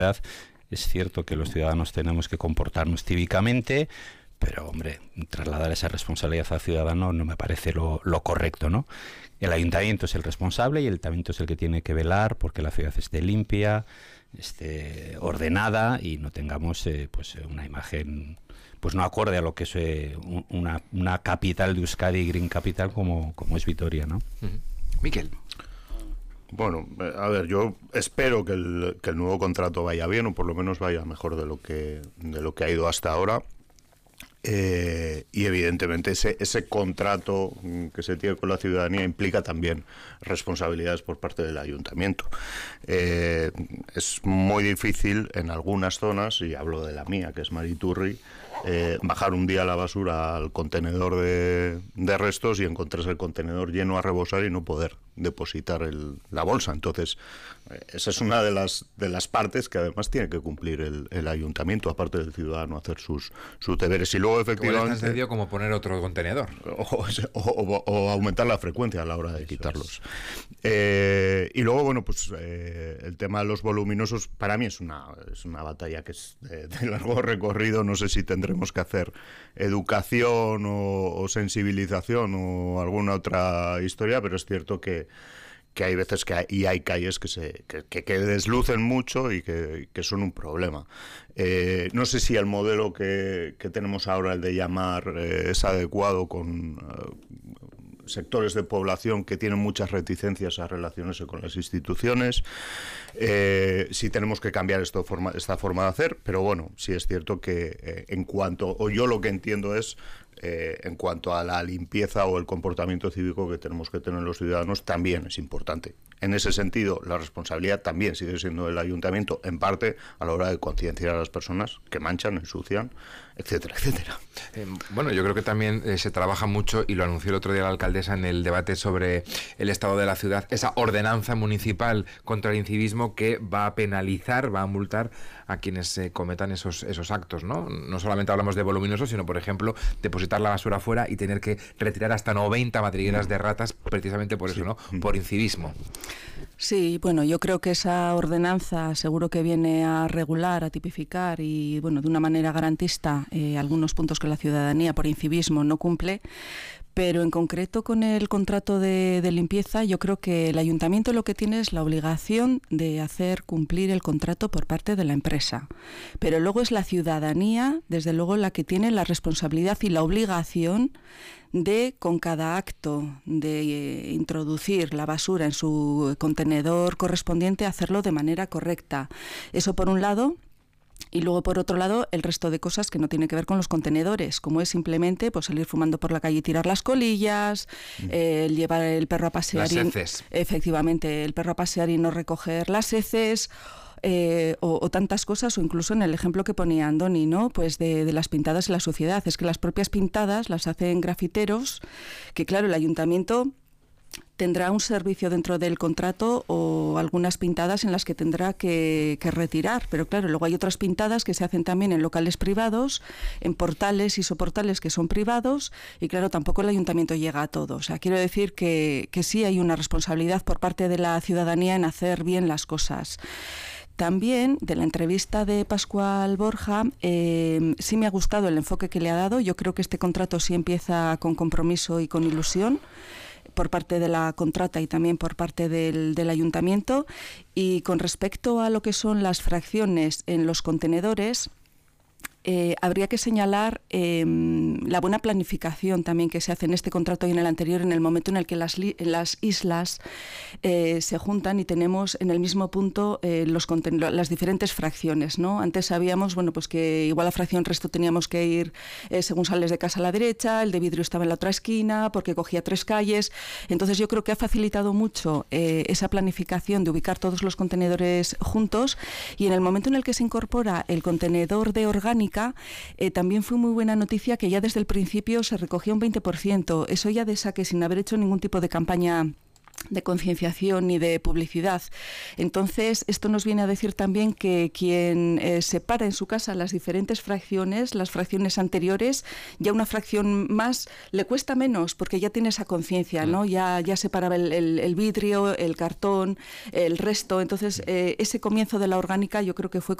Es cierto que los ciudadanos tenemos que comportarnos cívicamente, pero, hombre, trasladar esa responsabilidad al ciudadano no me parece lo correcto, ¿no? El ayuntamiento es el responsable y el ayuntamiento es el que tiene que velar porque la ciudad esté limpia, esté ordenada y no tengamos pues una imagen pues no acorde a lo que es una capital de Euskadi, Green Capital, como es Vitoria, ¿no? Miquel. Bueno, a ver, yo espero que el nuevo contrato vaya bien, o por lo menos vaya mejor de lo que ha ido hasta ahora. Y evidentemente ese contrato que se tiene con la ciudadanía implica también responsabilidades por parte del ayuntamiento. Es muy difícil en algunas zonas, y hablo de la mía, que es Mariturri, bajar un día la basura al contenedor de restos y encontrarse el contenedor lleno a rebosar y no poder depositar la bolsa. Entonces, esa es una de las partes que además tiene que cumplir el ayuntamiento, aparte del ciudadano, hacer sus deberes. Y luego, efectivamente, es tan sencillo como poner otro contenedor o aumentar la frecuencia a la hora de quitarlos. Y luego, bueno, pues el tema de los voluminosos para mí es una batalla que es de largo recorrido. No sé si tendremos que hacer educación o sensibilización o alguna otra historia, pero es cierto que hay veces y hay calles que deslucen mucho y que son un problema. No sé si el modelo que tenemos ahora, el de llamar, es adecuado con sectores de población que tienen muchas reticencias a relacionarse con las instituciones. Si tenemos que cambiar esta forma de hacer, pero bueno, sí es cierto que yo lo que entiendo es en cuanto a la limpieza o el comportamiento cívico que tenemos que tener los ciudadanos, también es importante. En ese sentido, la responsabilidad también sigue siendo del ayuntamiento, en parte a la hora de concienciar a las personas que manchan, ensucian, etcétera, etcétera. Bueno, yo creo que también se trabaja mucho, y lo anunció el otro día la alcaldesa en el debate sobre el estado de la ciudad, esa ordenanza municipal contra el incivismo que va a penalizar, va a multar a quienes cometan esos actos, ¿no? No solamente hablamos de voluminosos, sino, por ejemplo, depositar la basura fuera y tener que retirar hasta 90 madrigueras de ratas precisamente por eso, ¿no? Por incivismo. Sí, bueno, yo creo que esa ordenanza seguro que viene a regular, a tipificar y, bueno, de una manera garantista algunos puntos que la ciudadanía por incivismo no cumple. Pero en concreto con el contrato de limpieza, yo creo que el ayuntamiento lo que tiene es la obligación de hacer cumplir el contrato por parte de la empresa. Pero luego es la ciudadanía, desde luego, la que tiene la responsabilidad y la obligación de, con cada acto de introducir la basura en su contenedor correspondiente, hacerlo de manera correcta. Eso por un lado. Y luego, por otro lado, el resto de cosas que no tiene que ver con los contenedores, como es simplemente pues salir fumando por la calle y tirar las colillas, llevar el perro a pasear. Las heces. Efectivamente, el perro a pasear y no recoger las heces. O tantas cosas, o incluso en el ejemplo que ponía Andoni, ¿no? Pues de las pintadas en la sociedad. Es que las propias pintadas las hacen grafiteros, que claro, el ayuntamiento tendrá un servicio dentro del contrato o algunas pintadas en las que tendrá que retirar, pero claro, luego hay otras pintadas que se hacen también en locales privados, en portales y soportales que son privados, y claro, tampoco el ayuntamiento llega a todo. O sea, quiero decir que sí hay una responsabilidad por parte de la ciudadanía en hacer bien las cosas. También, de la entrevista de Pascual Borja, sí me ha gustado el enfoque que le ha dado. Yo creo que este contrato sí empieza con compromiso y con ilusión por parte de la contrata y también por parte del ayuntamiento. Y con respecto a lo que son las fracciones en los contenedores, habría que señalar la buena planificación también que se hace en este contrato y en el anterior, en el momento en el que las islas se juntan y tenemos en el mismo punto las diferentes fracciones, ¿no? Antes sabíamos, bueno, pues que igual la fracción resto teníamos que ir según sales de casa a la derecha, el de vidrio estaba en la otra esquina porque cogía 3 calles. Entonces yo creo que ha facilitado mucho esa planificación de ubicar todos los contenedores juntos, y en el momento en el que se incorpora el contenedor de orgánica, también fue muy buena noticia que ya desde el principio se recogía un 20%. Eso ya de saque, sin haber hecho ningún tipo de campaña concienciación ni de publicidad. Entonces, esto nos viene a decir también que quien separa en su casa las diferentes fracciones, las fracciones anteriores, ya una fracción más le cuesta menos porque ya tiene esa conciencia, ¿no? Ya separaba el vidrio, el cartón, el resto. Entonces, ese comienzo de la orgánica yo creo que fue